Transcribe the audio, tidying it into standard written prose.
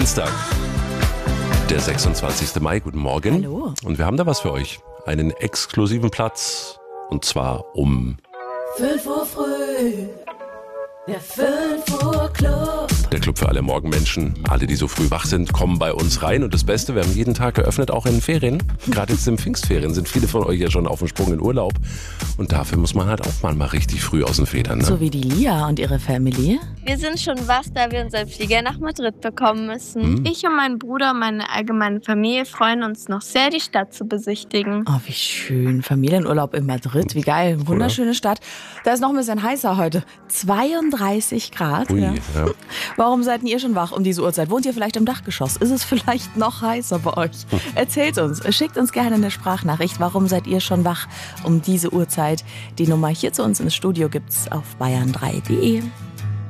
Dienstag, der 26. Mai. Guten Morgen. Hallo. Und wir haben da was für euch. Einen exklusiven Platz. Und zwar um 5 Uhr früh, der 5 Uhr Club. der Club für alle Morgenmenschen. Alle, die so früh wach sind, kommen bei uns rein. Und das Beste, wir haben jeden Tag geöffnet, auch in den Ferien. Gerade jetzt in den Pfingstferien sind viele von euch ja schon auf dem Sprung in Urlaub. Und dafür muss man halt auch mal richtig früh aus den Federn. Ne? So wie die Lia und ihre Familie. Wir sind schon wach, da wir unseren Flieger nach Madrid bekommen müssen. Ich und mein Bruder und meine allgemeine Familie freuen uns noch sehr, die Stadt zu besichtigen. Oh, wie schön. Familienurlaub in Madrid. Wie geil. Wunderschöne Stadt. Da ist noch ein bisschen heißer heute. 32 Grad. Ui, Ja. ja. Warum seid ihr schon wach um diese Uhrzeit? Wohnt ihr vielleicht im Dachgeschoss? Ist es vielleicht noch heißer bei euch? Erzählt uns. Schickt uns gerne eine Sprachnachricht. Warum seid ihr schon wach um diese Uhrzeit? Die Nummer hier zu uns ins Studio gibt's auf bayern3.de.